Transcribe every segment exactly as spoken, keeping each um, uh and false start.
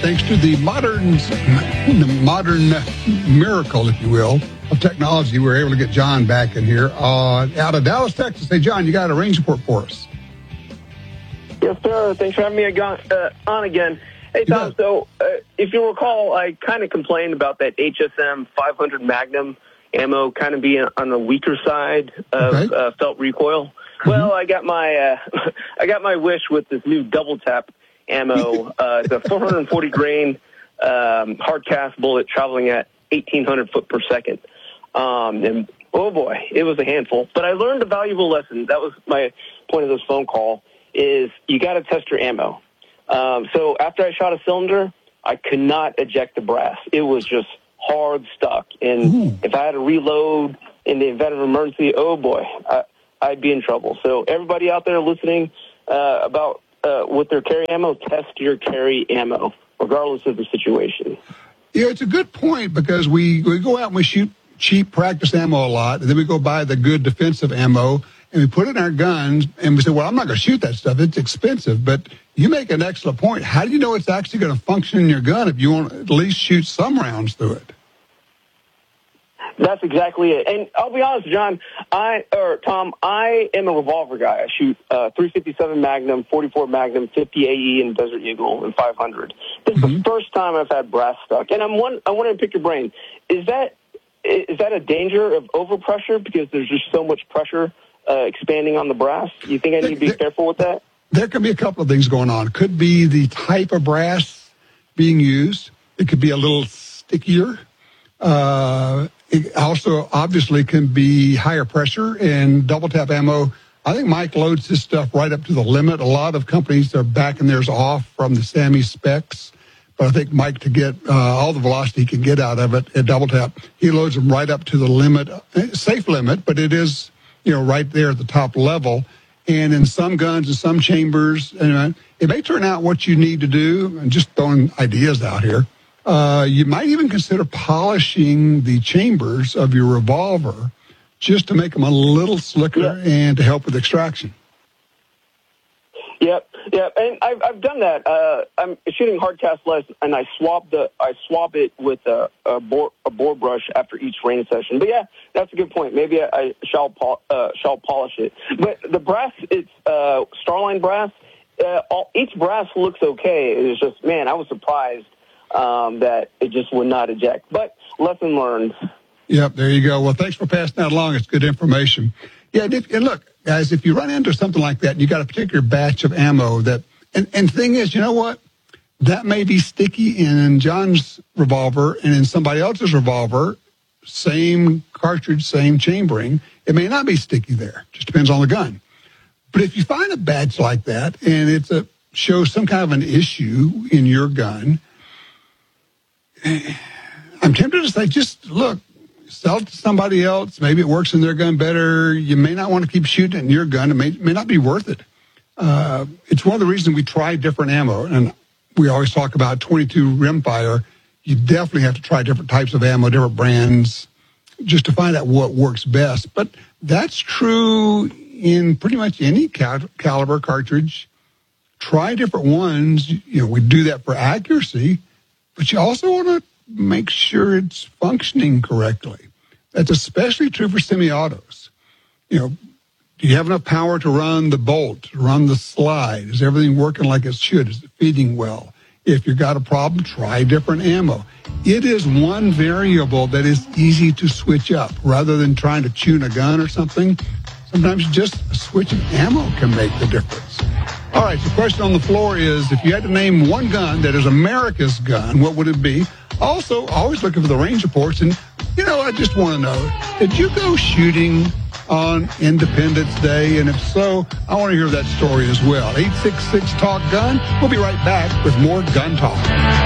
thanks to the modern, the modern miracle, if you will, of technology, we were able to get John back in here uh, out of Dallas, Texas. Hey, John, you got a range report for us? Yes, sir. Thanks for having me uh, on again. Hey, Tom, yeah. so uh, if you recall, I kind of complained about that H S M five hundred Magnum ammo kind of being on the weaker side of okay. uh, felt recoil. Mm-hmm. Well, I got my uh, I got my wish with this new double tap ammo. uh, it's a four hundred forty grain um, hard cast bullet traveling at eighteen hundred foot per second. Um, and oh boy, it was a handful. But I learned a valuable lesson. That was my point of this phone call: is you got to test your ammo. Um, so after I shot a cylinder, I could not eject the brass. It was just hard stuck. And Ooh. if I had to reload in the event of emergency, oh boy, I, I'd be in trouble. So everybody out there listening uh, about uh, with their carry ammo, test your carry ammo, regardless of the situation. Yeah, it's a good point because we, we go out and we shoot cheap practice ammo a lot, and then we go buy the good defensive ammo, and we put it in our guns, and we say, well, I'm not going to shoot that stuff. It's expensive. But you make an excellent point. How do you know it's actually going to function in your gun if you want to at least shoot some rounds through it? That's exactly it. And I'll be honest, John, I or Tom, I am a revolver guy. I shoot uh, three fifty-seven Magnum, forty-four Magnum, fifty A E, and Desert Eagle, and five hundred. This is mm-hmm. the first time I've had brass stuck. And I'm one, I want to pick your brain. Is that is that a danger of overpressure because there's just so much pressure uh, expanding on the brass? You think I need to be careful with that? There could be a couple of things going on. It could be the type of brass being used. It could be a little stickier. Uh, it also obviously can be higher pressure, and double tap ammo. I think Mike loads his stuff right up to the limit. A lot of companies are backing theirs off from the SAMI specs, but I think Mike, to get uh, all the velocity he can get out of it at double tap, he loads them right up to the limit, safe limit, but it is, you know, right there at the top level. And in some guns and some chambers, and it may turn out what you need to do, and just throwing ideas out here. Uh, you might even consider polishing the chambers of your revolver just to make them a little slicker yeah. and to help with extraction. Yep, yep, and I've I've done that. Uh, I'm shooting hard cast lead, and I swab the I swab it with a a bore, a bore brush after each rain session. But yeah, that's a good point. Maybe I, I shall pol- uh, shall polish it. But the brass, it's uh, Starline brass. Uh, all, each brass looks okay. It's just, man, I was surprised um, that it just would not eject. But lesson learned. Yep, there you go. Well, thanks for passing that along. It's good information. Yeah, and, if, and look, guys, if you run into something like that, and you got a particular batch of ammo that, and, and the thing is, you know what? That may be sticky in John's revolver and in somebody else's revolver, same cartridge, same chambering. It may not be sticky there. Just depends on the gun. But if you find a batch like that and it's a shows some kind of an issue in your gun, I'm tempted to say, just look, sell it to somebody else. Maybe it works in their gun better. You may not want to keep shooting it in your gun. It may, may not be worth it. Uh, it's one of the reasons we try different ammo. And we always talk about twenty-two rimfire. You definitely have to try different types of ammo, different brands, just to find out what works best. But that's true in pretty much any cal- caliber cartridge. Try different ones. You know, we do that for accuracy, but you also want to make sure it's functioning correctly. That's especially true for semi-autos. You know, do you have enough power to run the bolt, to run the slide? Is everything working like it should? Is it feeding well? If you've got a problem, try different ammo. It is one variable that is easy to switch up. Rather than trying to tune a gun or something, sometimes just a switch of ammo can make the difference. All right, so the question on the floor is, if you had to name one gun that is America's gun, what would it be? Also, always looking for the range reports. And, you know, I just want to know, did you go shooting on Independence Day? And if so, I want to hear that story as well. eight six six talk gun. We'll be right back with more Gun Talk.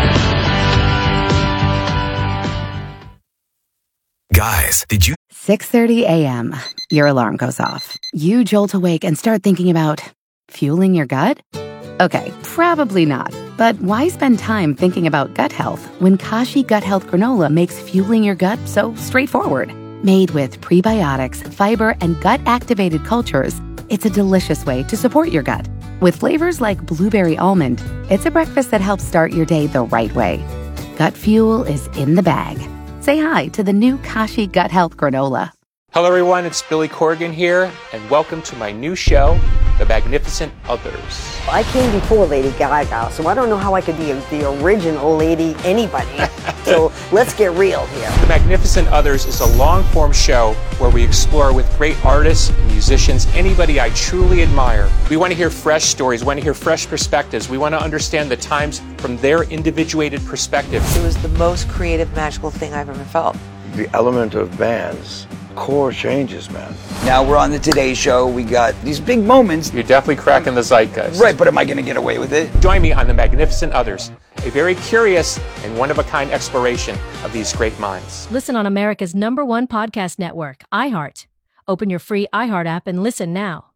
Guys, did you? six thirty a.m. Your alarm goes off. You jolt awake and start thinking about fueling your gut? Okay, probably not. But why spend time thinking about gut health when Kashi Gut Health Granola makes fueling your gut so straightforward? Made with prebiotics, fiber, and gut-activated cultures, it's a delicious way to support your gut. With flavors like blueberry almond, it's a breakfast that helps start your day the right way. Gut Fuel is in the bag. Say hi to the new Kashi Gut Health Granola. Hello everyone, it's Billy Corgan here, and welcome to my new show, The Magnificent Others. I came before Lady Gaga, so I don't know how I could be the original Lady anybody. So let's get real here. The Magnificent Others is a long-form show where we explore with great artists, musicians, anybody I truly admire. We want to hear fresh stories, we want to hear fresh perspectives. We want to understand the times from their individuated perspective. It was the most creative, magical thing I've ever felt. The element of bands, core changes, man. Now we're on the Today Show. We got these big moments. You're definitely cracking the zeitgeist. Right, but am I going to get away with it? Join me on The Magnificent Others, a very curious and one-of-a-kind exploration of these great minds. Listen on America's number one podcast network, iHeart. Open your free iHeart app and listen now.